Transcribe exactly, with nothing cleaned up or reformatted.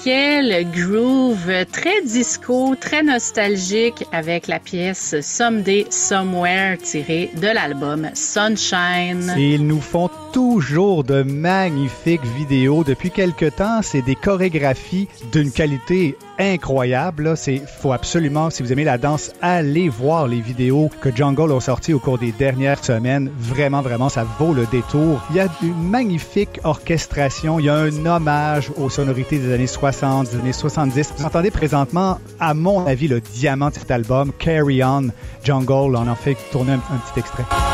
quel groove très disco, très nostalgique avec la pièce Someday Somewhere tirée de l'album Sunshine. Et ils nous font toujours de magnifiques vidéos. Depuis quelque temps, c'est des chorégraphies d'une qualité incroyable. Là. C'est, faut absolument, si vous aimez la danse, allez voir les vidéos que Jungle ont sorties au cours des dernières semaines. Vraiment, vraiment, ça vaut le détour. Il y a une magnifique orchestration. Il y a un hommage aux sonorités des années soixante, des années soixante-dix. Vous entendez présentement, à mon avis, le diamant de cet album, Carry On, Jungle. On en fait tourner un, un petit extrait.